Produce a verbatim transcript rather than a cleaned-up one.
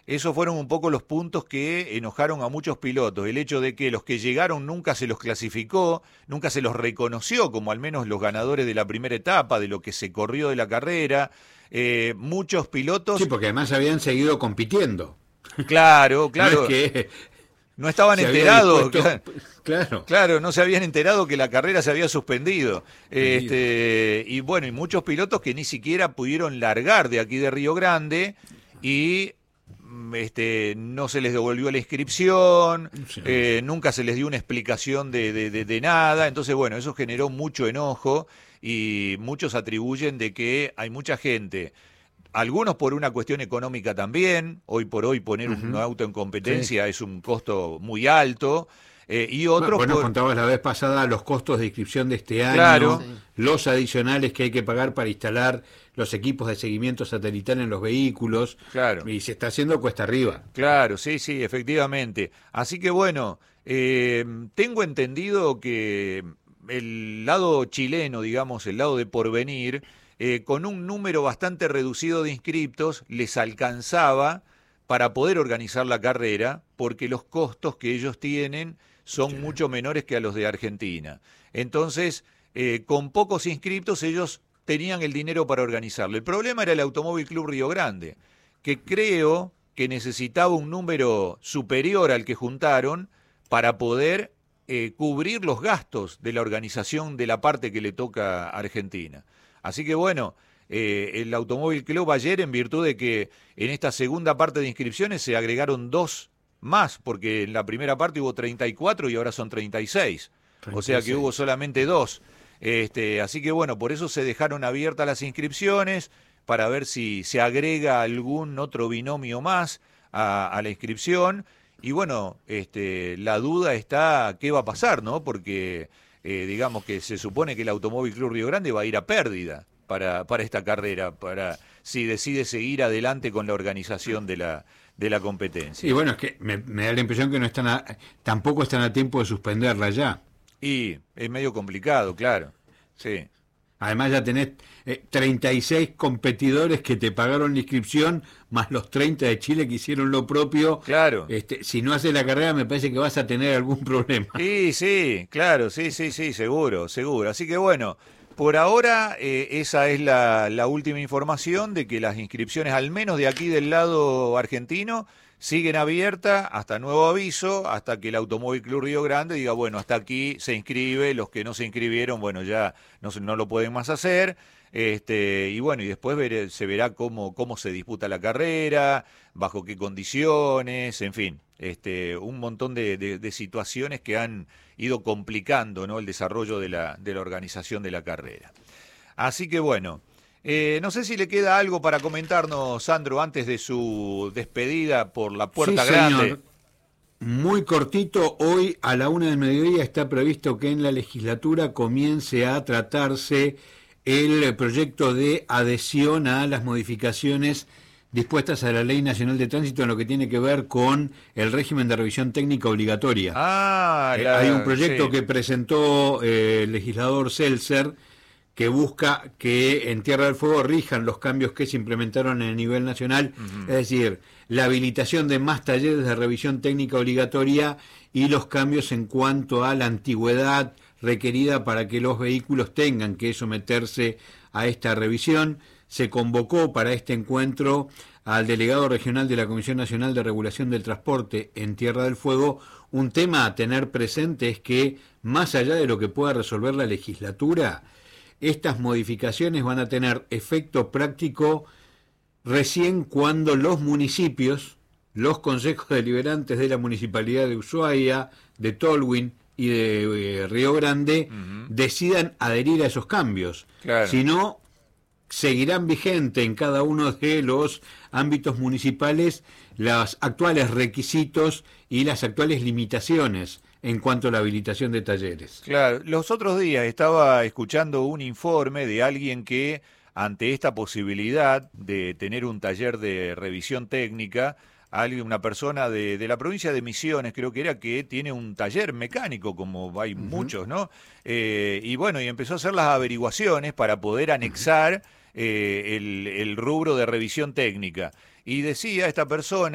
esos fueron un poco los puntos que enojaron a muchos pilotos. El hecho de que los que llegaron nunca se los clasificó, nunca se los reconoció como al menos los ganadores de la primera etapa, de lo que se corrió de la carrera. Eh, muchos pilotos... Sí, porque además habían seguido compitiendo. Claro, claro. No es que no estaban enterados. Dispuesto... Claro. Claro, no se habían enterado que la carrera se había suspendido. Este, y bueno, y muchos pilotos que ni siquiera pudieron largar de aquí de Río Grande y este, no se les devolvió la inscripción, sí. eh, nunca se les dio una explicación de, de, de, de nada. Entonces, bueno, eso generó mucho enojo y muchos atribuyen de que hay mucha gente... Algunos por una cuestión económica también, hoy por hoy poner uh-huh. un auto en competencia sí. es un costo muy alto, eh, y otros... Bueno, por... contabas la vez pasada los costos de inscripción de este año, claro. sí. los adicionales que hay que pagar para instalar los equipos de seguimiento satelital en los vehículos, claro. y se está haciendo cuesta arriba. Claro, sí, sí, efectivamente. Así que bueno, eh, tengo entendido que el lado chileno, digamos, el lado de Porvenir... Eh, con un número bastante reducido de inscriptos les alcanzaba para poder organizar la carrera, porque los costos que ellos tienen son sí. mucho menores que a los de Argentina. Entonces, eh, con pocos inscriptos ellos tenían el dinero para organizarlo. El problema era el Automóvil Club Río Grande, que creo que necesitaba un número superior al que juntaron para poder eh, cubrir los gastos de la organización de la parte que le toca a Argentina. Así que bueno, eh, el Automóvil Club ayer, en virtud de que en esta segunda parte de inscripciones se agregaron dos más, porque en la primera parte hubo treinta y cuatro y ahora son treinta y seis, treinta y seis. O sea que hubo solamente dos. Este, así que bueno, por eso se dejaron abiertas las inscripciones, para ver si se agrega algún otro binomio más a, a la inscripción. Y bueno, este, la duda está qué va a pasar, ¿no? Porque... Eh, digamos que se supone que el Automóvil Club Río Grande va a ir a pérdida para, para esta carrera, para si decide seguir adelante con la organización de la, de la competencia. Y bueno, es que me, me da la impresión que no están a, tampoco están a tiempo de suspenderla ya. Y es medio complicado, claro. Sí. Además ya tenés eh, treinta y seis competidores que te pagaron la inscripción, más los treinta de Chile que hicieron lo propio. Claro. Este, si no haces la carrera me parece que vas a tener algún problema. Sí, sí, claro, sí, sí, sí, seguro, seguro. Así que bueno, por ahora eh, esa es la, la última información de que las inscripciones, al menos de aquí del lado argentino, siguen abiertas hasta nuevo aviso, hasta que el Automóvil Club Río Grande diga, bueno, hasta aquí se inscribe, los que no se inscribieron, bueno, ya no, no lo pueden más hacer, este, y bueno, y después ver, se verá cómo, cómo se disputa la carrera, bajo qué condiciones, en fin, este, un montón de, de, de situaciones que han ido complicando, ¿no?, el desarrollo de la, de la organización de la carrera. Así que bueno... Eh, no sé si le queda algo para comentarnos, Sandro, antes de su despedida por la Puerta sí, Grande. Señor. Muy cortito, hoy a la una del mediodía está previsto que en la legislatura comience a tratarse el proyecto de adhesión a las modificaciones dispuestas a la Ley Nacional de Tránsito en lo que tiene que ver con el régimen de revisión técnica obligatoria. Ah, eh, la, hay un proyecto sí. que presentó eh, el legislador Seltzer, que busca que en Tierra del Fuego rijan los cambios que se implementaron en el nivel nacional, uh-huh. es decir, la habilitación de más talleres de revisión técnica obligatoria y los cambios en cuanto a la antigüedad requerida para que los vehículos tengan que someterse a esta revisión. Se convocó para este encuentro al delegado regional de la Comisión Nacional de Regulación del Transporte en Tierra del Fuego. Un tema a tener presente es que, más allá de lo que pueda resolver la legislatura, estas modificaciones van a tener efecto práctico recién cuando los municipios, los consejos deliberantes de la Municipalidad de Ushuaia, de Tolwyn y de eh, Río Grande, uh-huh. decidan adherir a esos cambios. Claro. Si no, seguirán vigentes en cada uno de los ámbitos municipales los actuales requisitos y las actuales limitaciones en cuanto a la habilitación de talleres. Claro, los otros días estaba escuchando un informe de alguien que, ante esta posibilidad de tener un taller de revisión técnica, alguien, una persona de, de la provincia de Misiones, creo que era, que tiene un taller mecánico, como hay uh-huh. muchos, ¿no? Eh, y bueno, y empezó a hacer las averiguaciones para poder anexar uh-huh. eh, el, el rubro de revisión técnica. Y decía esta persona